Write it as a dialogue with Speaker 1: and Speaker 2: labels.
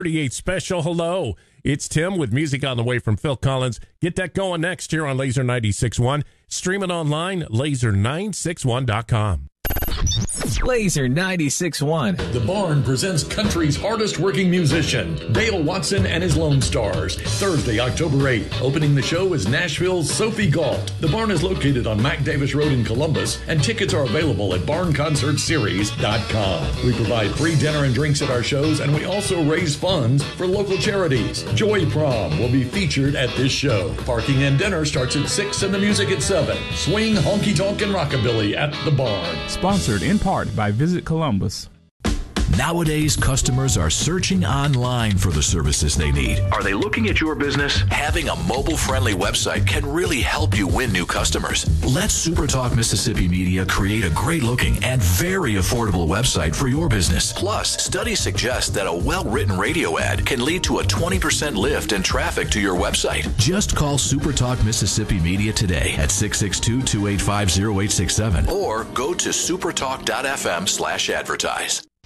Speaker 1: 38 special. Hello, it's Tim with music on the way from Phil Collins. Get that going next here on Laser 96.1. Stream it online, laser961.com.
Speaker 2: Laser 96.1.
Speaker 3: The Barn presents country's hardest working musician, Dale Watson and his Lone Stars. Thursday, October 8th. Opening the show is Nashville's Sophie Galt. The Barn is located on Mac Davis Road in Columbus, and tickets are available at barnconcertseries.com. We provide free dinner and drinks at our shows, and we also raise funds for local charities. Joy Prom will be featured at this show. Parking and dinner starts at 6 and the music at 7. Swing, honky tonk, and rockabilly at the Barn.
Speaker 4: Sponsored in part by Visit Columbus.
Speaker 5: Nowadays, customers are searching online for the services they need. Are they looking at your business? Having a mobile-friendly website can really help you win new customers. Let SuperTalk Mississippi Media create a great-looking and very affordable website for your business. Plus, studies suggest that a well-written radio ad can lead to a 20% lift in traffic to your website. Just call SuperTalk Mississippi Media today at 662-285-0867 or go to supertalk.fm/advertise.